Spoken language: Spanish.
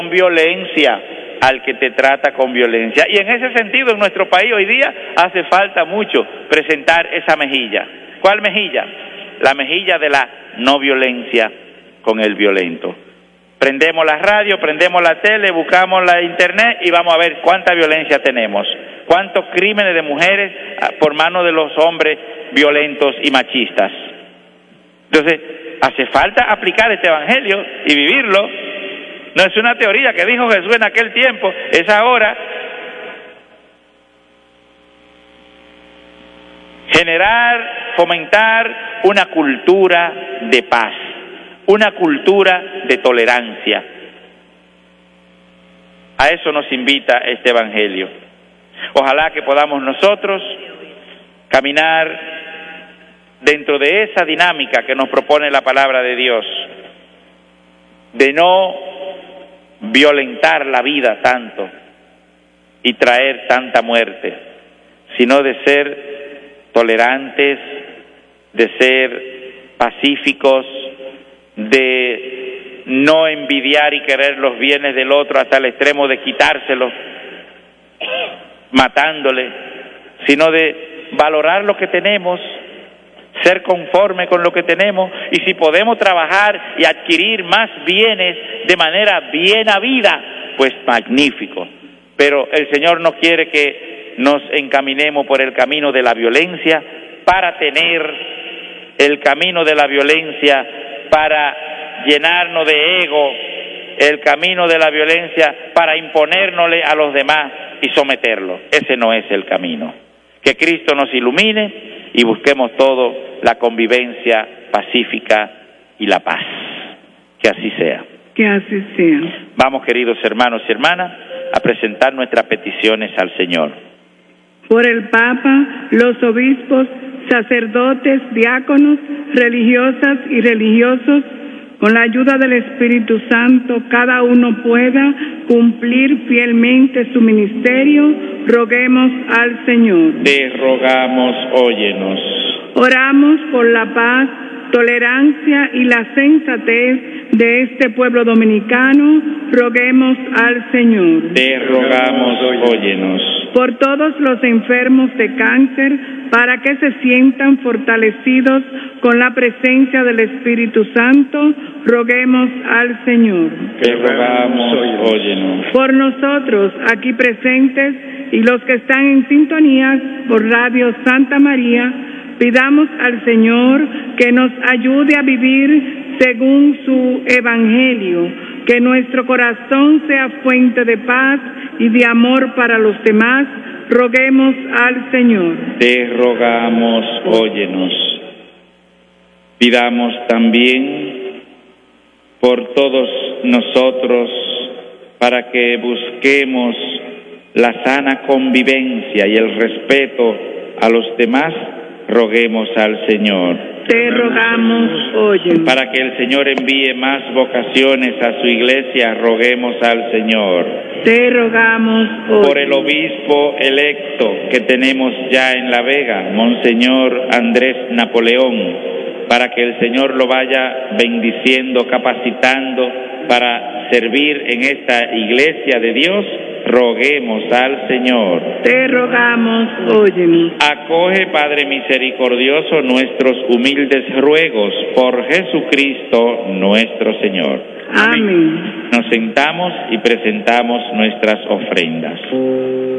violencia al que te trata con violencia. Y en ese sentido, en nuestro país hoy día hace falta mucho presentar esa mejilla. ¿Cuál mejilla? La mejilla de la no violencia con el violento. Prendemos la radio, prendemos la tele, buscamos la internet y vamos a ver cuánta violencia tenemos, cuántos crímenes de mujeres por mano de los hombres violentos y machistas. Entonces, hace falta aplicar este evangelio y vivirlo. No es una teoría que dijo Jesús en aquel tiempo, es ahora. Generar, fomentar una cultura de paz, una cultura de tolerancia. A eso nos invita este evangelio. Ojalá que podamos nosotros caminar dentro de esa dinámica que nos propone la palabra de Dios, de no violentar la vida tanto y traer tanta muerte, sino de ser tolerantes, de ser pacíficos, de no envidiar y querer los bienes del otro hasta el extremo de quitárselos, matándole, sino de valorar lo que tenemos, ser conforme con lo que tenemos, y si podemos trabajar y adquirir más bienes de manera bien habida, pues magnífico. Pero el Señor no quiere que nos encaminemos por el camino de la violencia para tener, el camino de la violencia para llenarnos de ego, el camino de la violencia para imponérnosle a los demás y someterlos. Ese no es el camino. Que Cristo nos ilumine y busquemos todo la convivencia pacífica y la paz. Que así sea. Que así sea. Vamos, queridos hermanos y hermanas, a presentar nuestras peticiones al Señor. Por el Papa, los obispos, sacerdotes, diáconos, religiosas y religiosos, con la ayuda del Espíritu Santo, cada uno pueda cumplir fielmente su ministerio, roguemos al Señor. Te rogamos, óyenos. Oramos por la paz, tolerancia y la sensatez de este pueblo dominicano, roguemos al Señor. Te rogamos, óyenos. Por todos los enfermos de cáncer, para que se sientan fortalecidos con la presencia del Espíritu Santo, roguemos al Señor. Te rogamos, óyenos. Por nosotros aquí presentes y los que están en sintonía por Radio Santa María, pidamos al Señor que nos ayude a vivir según su evangelio, que nuestro corazón sea fuente de paz y de amor para los demás. Roguemos al Señor. Te rogamos, óyenos. Pidamos también por todos nosotros para que busquemos la sana convivencia y el respeto a los demás. Roguemos al Señor. Te rogamos, óyenos. Para que el Señor envíe más vocaciones a su iglesia, roguemos al Señor. Te rogamos, óyenos. Por el obispo electo que tenemos ya en La Vega, Monseñor Andrés Napoleón, para que el Señor lo vaya bendiciendo, capacitando para servir en esta iglesia de Dios, roguemos al Señor. Te rogamos, óyenos. Acoge, Padre misericordioso, nuestros humildes ruegos por Jesucristo nuestro Señor. Amén. Nos sentamos y presentamos nuestras ofrendas.